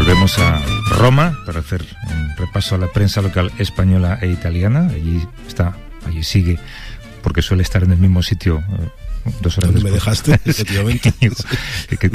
Volvemos a Roma para hacer un repaso a la prensa local española e italiana. Allí sigue, porque suele estar en el mismo sitio 2 horas ¿Dónde después. me dejaste? Efectivamente. que